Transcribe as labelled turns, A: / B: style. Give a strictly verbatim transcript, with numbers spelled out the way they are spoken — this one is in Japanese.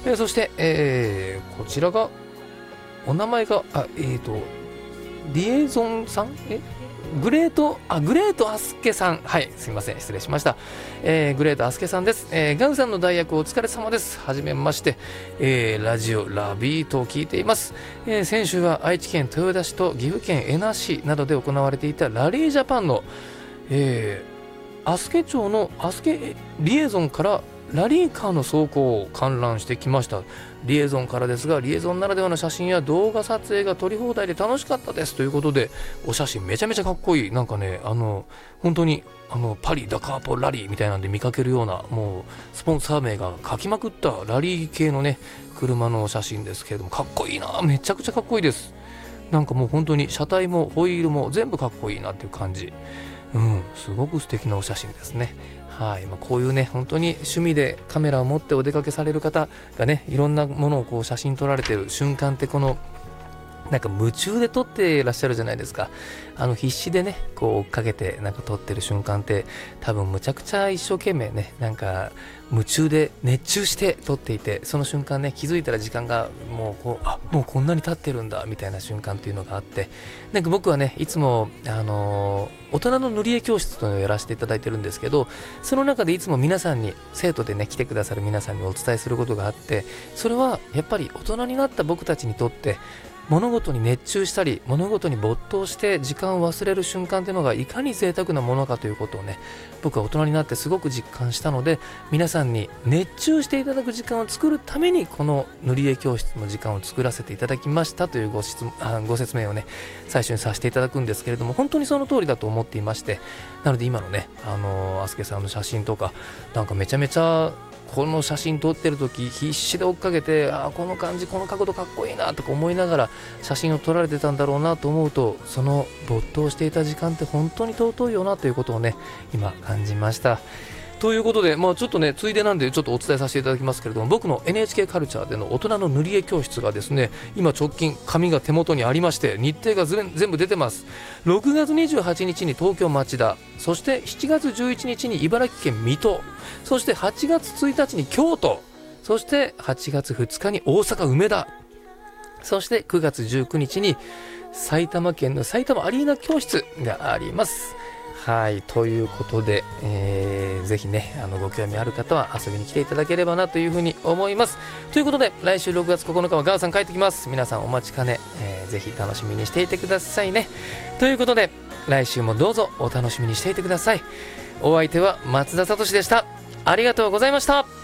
A: えー、そして、えー、こちらがお名前があえっ、ー、とリエゾンさんえグレートあグレートアスケさん、はいすみません失礼しました、えー、グレートアスケさんです、えー、ガンさんの代役お疲れ様です。はじめまして、えー、ラジオラビートを聞いています、えー、先週は愛知県豊田市と岐阜県恵那市などで行われていたラリージャパンの、えー、アスケ町のアスケリエゾンからラリーカーの走行を観覧してきました。リエゾンからですが、リエゾンならではの写真や動画撮影が撮り放題で楽しかったですということで、お写真めちゃめちゃかっこいい、なんかね、あの本当にあのパリダカーポラリーみたいなんで見かけるような、もうスポンサー名が書きまくったラリー系のね車の写真ですけれども、かっこいいな、めちゃくちゃかっこいいです。なんかもう本当に車体もホイールも全部かっこいいなっていう感じ、うん、すごく素敵なお写真ですね。はい、まあ、こういうね本当に趣味でカメラを持ってお出かけされる方がね、いろんなものをこう写真撮られてる瞬間って、このなんか夢中で撮っていらっしゃるじゃないですか。あの必死でねこう追っかけてなんか撮ってる瞬間って、多分むちゃくちゃ一生懸命ね、なんか夢中で熱中して撮っていて、その瞬間ね気づいたら時間がもうこうあもうこんなに経ってるんだみたいな瞬間っていうのがあって、なんか僕はねいつもあのー、大人の塗り絵教室というのをやらせていただいてるんですけど、その中でいつも皆さんに、生徒でね来てくださる皆さんにお伝えすることがあって、それはやっぱり大人になった僕たちにとって物事に熱中したり物事に没頭して時間を忘れる瞬間というのがいかに贅沢なものかということをね、僕は大人になってすごく実感したので、皆さんに熱中していただく時間を作るためにこの塗り絵教室の時間を作らせていただきましたというご質問あご説明をね最初にさせていただくんですけれども、本当にその通りだと思っていまして、なので今のねあのー、あすけさんの写真とかなんかめちゃめちゃこの写真撮ってる時必死で追っかけて、あこの感じこの角度かっこいいなとか思いながら写真を撮られてたんだろうなと思うと、その没頭していた時間って本当に尊いよなということをね今感じました。ということで、まあ、ちょっとねついでなんでちょっとお伝えさせていただきますけれども、僕の エヌエイチケー カルチャーでの大人の塗り絵教室がですね、今直近紙が手元にありまして、日程が全部出てます。ろくがつにじゅうはちにちに東京町田、そしてしちがつじゅういちにちに茨城県水戸、そしてはちがつついたちに京都、そしてはちがつふつかに大阪梅田、そしてくがつじゅうくにちに埼玉県の埼玉アリーナ教室があります。はい、ということで、えー、ぜひねあのご興味ある方は遊びに来ていただければなというふうに思います。ということで来週ろくがつここのかはガーさん帰ってきます。皆さんお待ちかね、えー、ぜひ楽しみにしていてくださいね。ということで来週もどうぞお楽しみにしていてください。お相手は松田聡でした。ありがとうございました。